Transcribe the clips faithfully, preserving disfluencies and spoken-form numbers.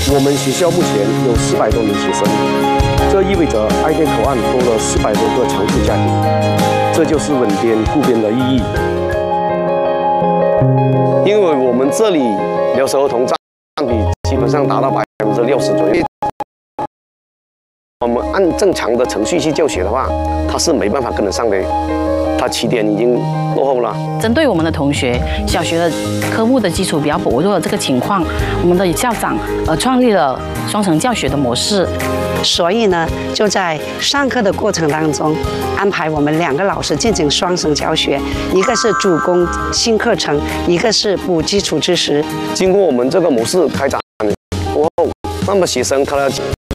我们学校目前有四百多名学生，这意味着爱店口岸多了四百多个常住家庭，这就是稳边固边的意义。因为我们这里留守儿童占比基本上达到百分之六十左右。我们按正常的程序去教学的话，他是没办法跟得上的，他起点已经落后了。 针对我们的同学小学的科目的基础比较薄弱的这个情况，我们的校长呃创立了双层教学的模式。 所以呢，就在上课的过程当中，安排我们两个老师进行双层教学，一个是主攻新课程，一个是补基础知识。 经过我们这个模式开展过后，那么学生他的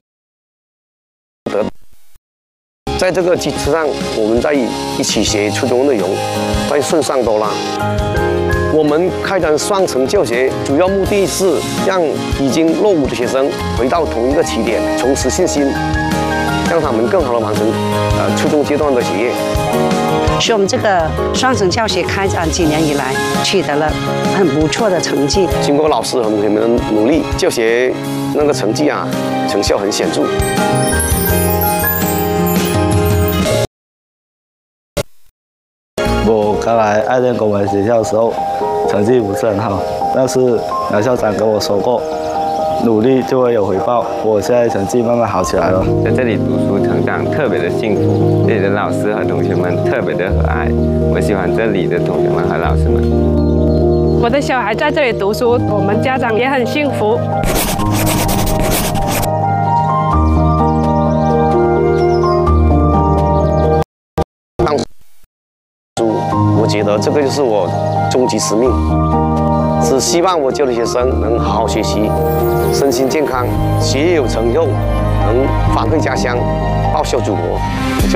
得，在这个基础上，我们再一起学初中内容，会顺畅多了。我们开展双层教学，主要目的是让已经落伍的学生回到同一个起点，重拾信心，让他们更好的完成呃初中阶段的学业。 所以我们这个双层教学开展几年以来，取得了很不错的成绩。 经过老师和同学们的努力，教学那个成绩啊，成效很显著。 我刚来爱店公文学校的时候，成绩不是很好，但是梁校长跟我说过，努力就会有回报。我现在成绩慢慢好起来了。 在这里读书成长特别的幸福，这里的老师和同学们特别的和蔼，我喜欢这里的同学们和老师们。 我的小孩在这里读书，我们家长也很幸福。 我觉得这个就是我终极使命，只希望我教的学生能好好学习，身心健康，学业有成就，能返回家乡，报效祖国。